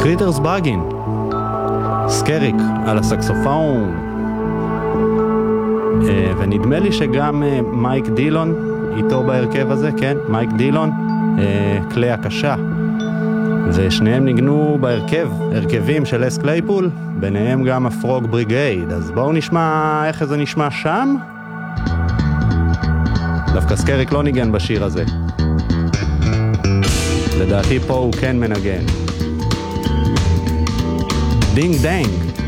פיטרס ברגין, סקריק על הסקסופון, ונדמה לי שגם מייק דילון איתו בהרכב הזה, כן, מייק דילון, כלי הקשה, ושניהם ניגנו הרכבים של אס קלייפול, ביניהם גם הפרוג בריגייד. אז בואו נשמע איך זה נשמע שם. דווקא סקריק לא ניגן בשיר הזה, לדעתי פה הוא כן מנגן. דינג דנג.